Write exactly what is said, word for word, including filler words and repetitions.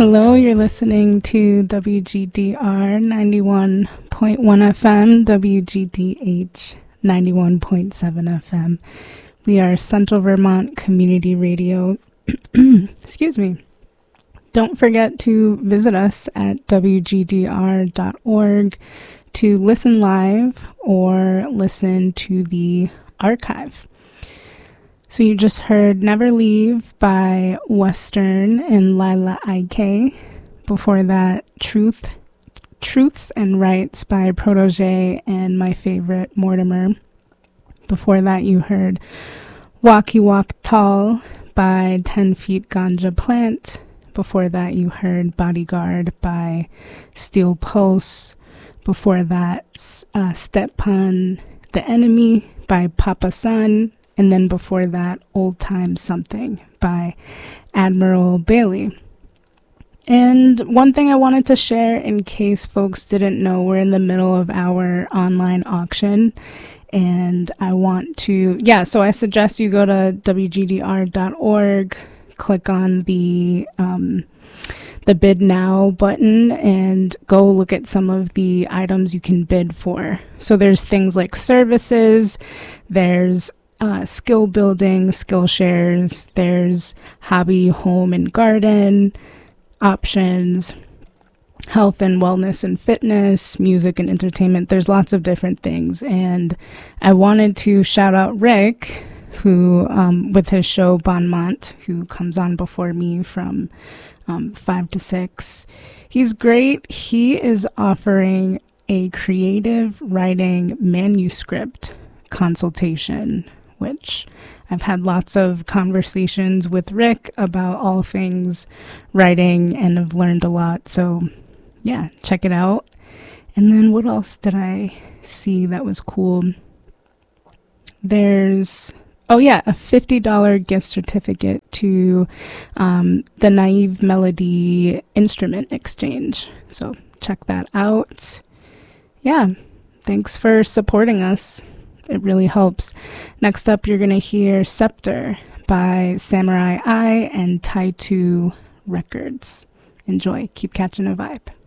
Hello, you're listening to W G D R ninety-one point one F M, W G D H ninety-one point seven F M. We are Central Vermont Community Radio. Excuse me. Don't forget to visit us at W G D R dot org to listen live or listen to the archive. So you just heard Never Leave by Western and Lila I K. Before that, Truth, Truths and Rights by Protege and my favorite, Mortimer. Before that, you heard Walkie Walk Tall by ten Feet Ganja Plant. Before that, you heard Bodyguard by Steel Pulse. Before that, uh, Step Pun, The Enemy by Papa Sun. And then before that, Old Time Something by Admiral Bailey. And one thing I wanted to share in case folks didn't know, we're in the middle of our online auction. And I want to, yeah, so I suggest you go to W G D R dot org, click on the um, the bid now button and go look at some of the items you can bid for. So there's things like services, there's Uh, skill building, skill shares, there's hobby, home and garden options, health and wellness and fitness, music and entertainment. There's lots of different things. And I wanted to shout out Rick, who, um, with his show Bonmont, who comes on before me from um, five to six. He's great. He is offering a creative writing manuscript consultation, which I've had lots of conversations with Rick about all things writing and have learned a lot. So yeah, check it out. And then what else did I see that was cool? There's, oh yeah, a fifty dollars gift certificate to um, the Naive Melody Instrument Exchange. So check that out. Yeah, thanks for supporting us. It really helps. Next up, you're going to hear Scepter by Samurai Eye and Taitu Records. Enjoy. Keep catching a vibe.